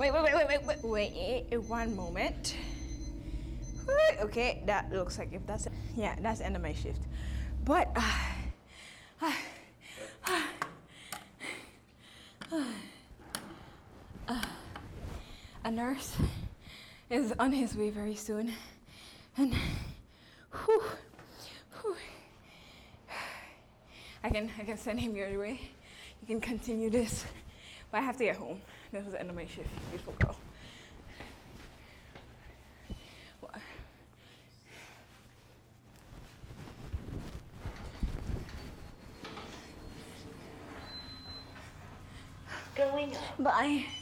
Wait, one moment. Okay, that looks like if that's yeah, that's the end of my shift. But a nurse is on his way very soon, and I can send him your way. You can continue this, but I have to get home. This was the end of my shift. Beautiful girl. What? Going up. Bye.